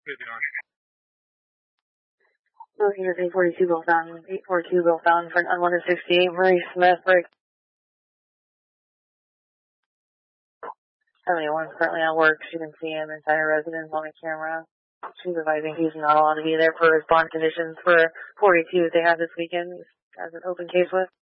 Looking at 842 Bill Fountain, 842 Bill Fountain for an unwanted 68, Marie Smith, break. 71 is currently at work. She can see him inside her residence on the camera. She's advising he's not allowed to be there for his bond conditions for 42 they have this weekend. He has an open case with.